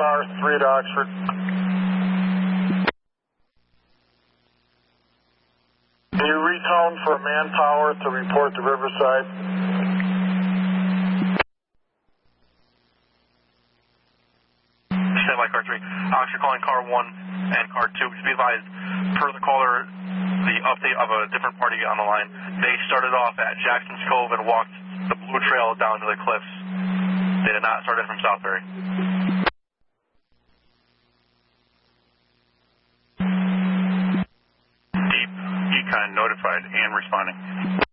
car 3 to Oxford. Can you retone for manpower to report to Riverside? Stand by car 3. Oxford calling car 1 and car 2. To be advised, per the caller, the update of a different party on the line. They started off at Jackson's Cove and walked the Blue Trail down to the cliffs. They did not start in from Southbury. Deep Econ notified and responding.